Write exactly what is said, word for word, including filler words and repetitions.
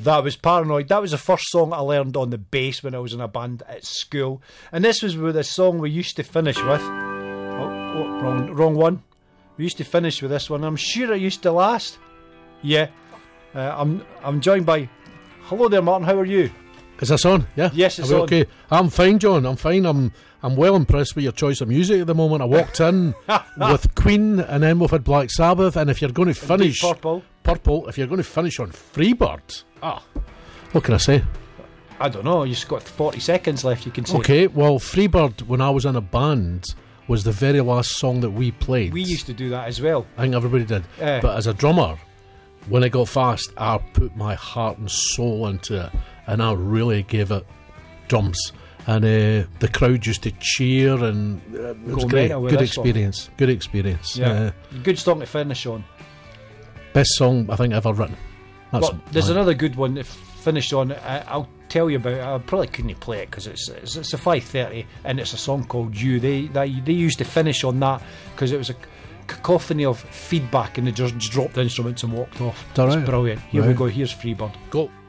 That was Paranoid. That was the first song I learned on the bass when I was in a band at school. And this was with a song we used to finish with. Oh, oh wrong, wrong one. We used to finish with this one. I'm sure it used to last. Yeah. Uh, I'm I'm joined by... Hello there, Martin. How are you? Is this on? Yeah. Yes, it's are we on. Okay. I'm fine, John. I'm fine. I'm I'm well impressed with your choice of music at the moment. I walked in with Queen, and then we've had Black Sabbath. And if you're going to finish Indeed, Purple, Purple, if you're going to finish on Freebird, ah, what can I say? I don't know. You've got forty seconds left. You can say. Okay. Well, Freebird, when I was in a band, was the very last song that we played. We used to do that as well. I think everybody did. Uh, but as a drummer, when it got fast, I put my heart and soul into it, and I really gave it drums. And uh, the crowd used to cheer, and uh, it was Go great. mental with Good this one. experience. Good experience. Yeah. Uh, Good song to finish on. best song I think ever written. That's Well, there's mine. another good one to finish on. I, I'll tell you about it. I probably couldn't play it because it's, it's it's a five thirty and it's a song called You. They they, they used to finish on that because it was a cacophony of feedback and they just dropped the instruments and walked off. Is that It's right? brilliant. Here we Right. go. Here's Freebird. Go.